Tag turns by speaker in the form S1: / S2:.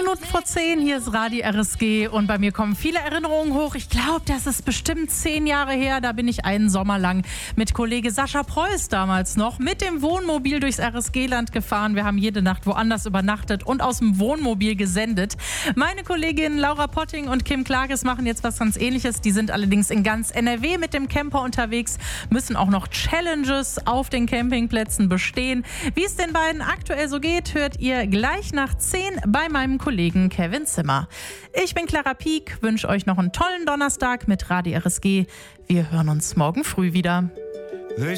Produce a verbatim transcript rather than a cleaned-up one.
S1: Minuten vor zehn, hier ist Radio R S G und bei mir kommen viele Erinnerungen hoch. Ich glaube, das ist bestimmt zehn Jahre her. Da bin ich einen Sommer lang mit Kollege Sascha Preuß damals noch mit dem Wohnmobil durchs R S G-Land gefahren. Wir haben jede Nacht woanders übernachtet und aus dem Wohnmobil gesendet. Meine Kolleginnen Laura Potting und Kim Klages machen jetzt was ganz Ähnliches. Die sind allerdings in ganz N R W mit dem Camper unterwegs, müssen auch noch Challenges auf den Campingplätzen bestehen. Wie es den beiden aktuell so geht, hört ihr gleich nach zehn bei meinem Kollegen Kevin Zimmer. Ich bin Clara Pieck, wünsche euch noch einen tollen Donnerstag mit Radio R S G. Wir hören uns morgen früh wieder.